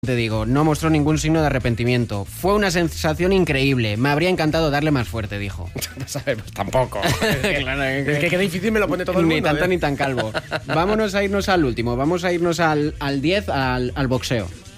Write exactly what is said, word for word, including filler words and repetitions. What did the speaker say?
Te digo, no mostró ningún signo de arrepentimiento. Fue una sensación increíble. Me habría encantado darle más fuerte, dijo. Pues tampoco. Claro, Es que qué difícil me lo pone todo el mundo. Ni tanto ¿eh? ni tan calvo. Vámonos a irnos al último. Vamos a irnos al, al diez, al, al boxeo.